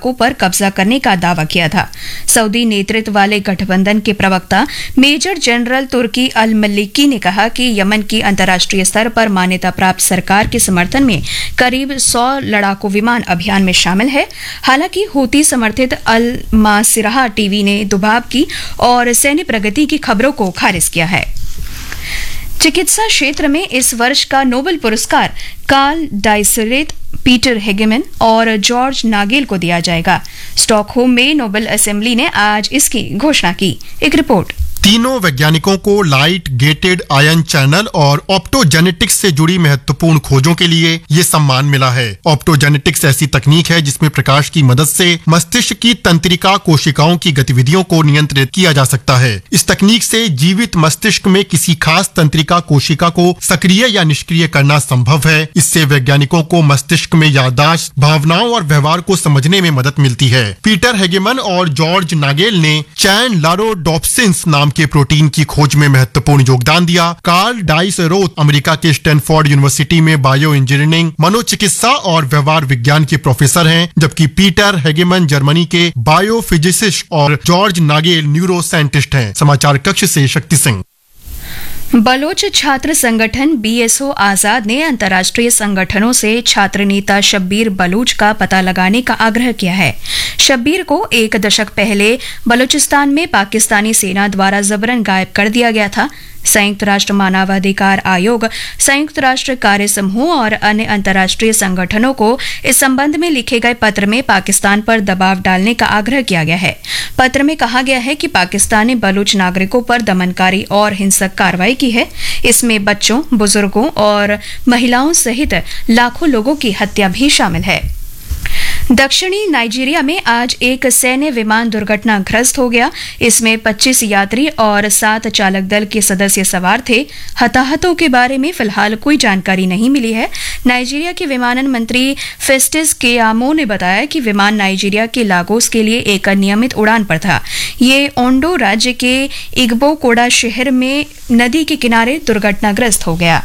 इलाकों पर कब्जा करने का दावा किया था। सऊदी नेतृत्व वाले गठबंधन के प्रवक्ता मेजर जनरल तुर्की अल मल्लिकी ने कहा कि यमन की अंतर्राष्ट्रीय स्तर पर मान्यता प्राप्त सरकार के समर्थन में करीब 100 लड़ाकू विमान अभियान में शामिल है। हालांकि हूती समर्थित अल मासिराह टीवी ने दुबाव की और सैन्य प्रगति की खबरों को खारिज किया है। चिकित्सा क्षेत्र में इस वर्ष का नोबेल पुरस्कार कार्ल डाइसरेट, पीटर हेगेमन और जॉर्ज नागेल को दिया जाएगा। स्टॉकहोम में नोबेल असेंबली ने आज इसकी घोषणा की। एक रिपोर्ट। तीनों वैज्ञानिकों को लाइट गेटेड आयन चैनल और ऑप्टोजेनेटिक्स से जुड़ी महत्वपूर्ण खोजों के लिए ये सम्मान मिला है। ऑप्टोजेनेटिक्स ऐसी तकनीक है जिसमें प्रकाश की मदद से मस्तिष्क की तंत्रिका कोशिकाओं की गतिविधियों को नियंत्रित किया जा सकता है। इस तकनीक से जीवित मस्तिष्क में किसी खास तंत्रिका कोशिका को सक्रिय या निष्क्रिय करना संभव है। इससे वैज्ञानिकों को मस्तिष्क में याददाश्त, भावनाओं और व्यवहार को समझने में मदद मिलती है। पीटर हेगेमन और जॉर्ज नागेल ने चैन लारोडोप्सिन्स नाम के प्रोटीन की खोज में महत्वपूर्ण योगदान दिया। कार्ल डाइसरोथ अमेरिका के स्टैनफोर्ड यूनिवर्सिटी में बायो इंजीनियरिंग, मनोचिकित्सा और व्यवहार विज्ञान के प्रोफेसर हैं, जबकि पीटर हेगेमन जर्मनी के बायोफिजिसिस्ट और जॉर्ज नागेल न्यूरो साइंटिस्ट हैं। समाचार कक्ष से शक्ति सिंह। बलोच छात्र संगठन बीएसओ आजाद ने अंतर्राष्ट्रीय संगठनों से छात्र नेता शब्बीर बलूच का पता लगाने का आग्रह किया है। शब्बीर को 1 दशक पहले बलूचिस्तान में पाकिस्तानी सेना द्वारा जबरन गायब कर दिया गया था। संयुक्त राष्ट्र मानवाधिकार आयोग, संयुक्त राष्ट्र कार्य समूह और अन्य अंतर्राष्ट्रीय संगठनों को इस संबंध में लिखे गए पत्र में पाकिस्तान पर दबाव डालने का आग्रह किया गया है। पत्र में कहा गया है कि पाकिस्तान ने बलूच नागरिकों पर दमनकारी और हिंसक कार्रवाई की है। इसमें बच्चों, बुजुर्गों और महिलाओं सहित लाखों लोगों की हत्या भी शामिल है। दक्षिणी नाइजीरिया में आज एक सैन्य विमान दुर्घटनाग्रस्त हो गया। इसमें 25 यात्री और 7 चालक दल के सदस्य सवार थे। हताहतों के बारे में फिलहाल कोई जानकारी नहीं मिली है। नाइजीरिया के विमानन मंत्री फेस्टिस केयामो ने बताया कि विमान नाइजीरिया के लागोस के लिए एक नियमित उड़ान पर था। ये ओंडो राज्य के इग्बोकोडा शहर में नदी के किनारे दुर्घटनाग्रस्त हो गया।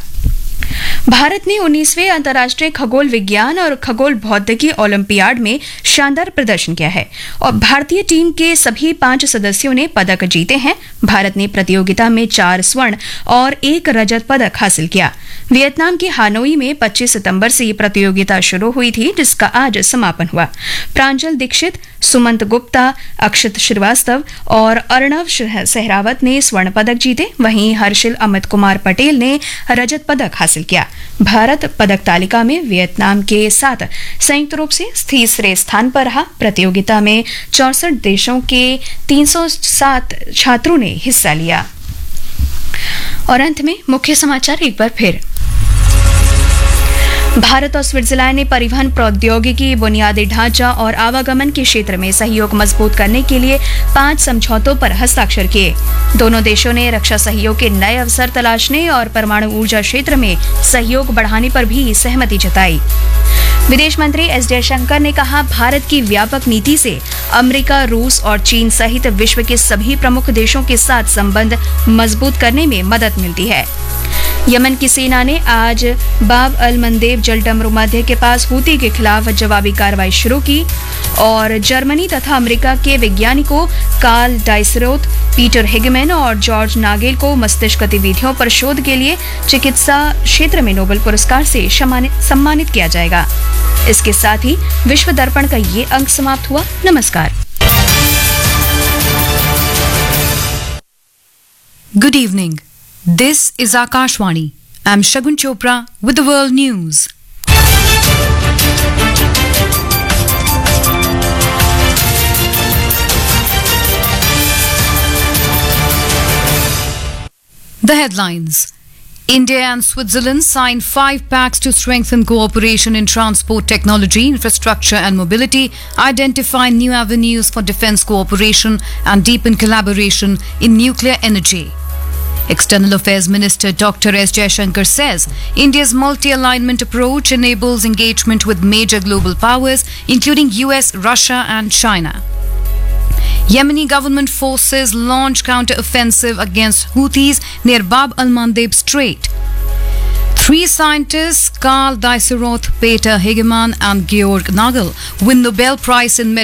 भारत ने 19वें अंतर्राष्ट्रीय खगोल विज्ञान और खगोल भौतिकी ओलंपियाड में शानदार प्रदर्शन किया है और भारतीय टीम के सभी 5 सदस्यों ने पदक जीते हैं। भारत ने प्रतियोगिता में 4 स्वर्ण और 1 रजत पदक हासिल किया। वियतनाम के हानोई में 25 सितंबर से ये प्रतियोगिता शुरू हुई थी, जिसका आज समापन हुआ। प्रांजल दीक्षित, सुमंत गुप्ता, अक्षत श्रीवास्तव और अर्णव सहरावत ने स्वर्ण पदक जीते। वहीं हर्षिल अमित कुमार पटेल ने रजत पदक हासिल किया। भारत पदक तालिका में वियतनाम के साथ संयुक्त रूप से तीसरे स्थान पर रहा। प्रतियोगिता में 64 देशों के 307 छात्रों ने हिस्सा लिया। और अंत में मुख्य समाचार एक बार फिर। भारत और स्विट्जरलैंड ने परिवहन प्रौद्योगिकी, बुनियादी ढांचा और आवागमन के क्षेत्र में सहयोग मजबूत करने के लिए 5 समझौतों पर हस्ताक्षर किए। दोनों देशों ने रक्षा सहयोग के नए अवसर तलाशने और परमाणु ऊर्जा क्षेत्र में सहयोग बढ़ाने पर भी सहमति जताई। विदेश मंत्री एस जयशंकर ने कहा, भारत की व्यापक नीति से अमेरिका, रूस और चीन सहित विश्व के सभी प्रमुख देशों के साथ संबंध मजबूत करने में मदद मिलती है। यमन की सेना ने आज बाब अल मंदेब जलडमरू मध्य के पास हूती के खिलाफ जवाबी कार्रवाई शुरू की और जर्मनी तथा अमेरिका के वैज्ञानिकों कार्ल डाइसरोथ, पीटर हेगेमन और जॉर्ज नागेल को मस्तिष्क गतिविधियों पर शोध के लिए चिकित्सा क्षेत्र में नोबेल पुरस्कार से सम्मानित किया जाएगा। इसके साथ ही विश्व दर्पण का ये अंक समाप्त हुआ। नमस्कार। Good evening. This is Akashvani. I'm Shagun Chopra with the world news. The headlines. India and Switzerland signed 5 pacts to strengthen cooperation in transport technology, infrastructure and mobility, identify new avenues for defense cooperation and deepen collaboration in nuclear energy. External Affairs Minister Dr. S. Jaishankar says India's multi-alignment approach enables engagement with major global powers, including US, Russia and China. Yemeni government forces launch counter-offensive against Houthis near Bab al-Mandeb Strait. 3 scientists, Carl Deiseroth, Peter Hegemann and Georg Nagel, win Nobel Prize in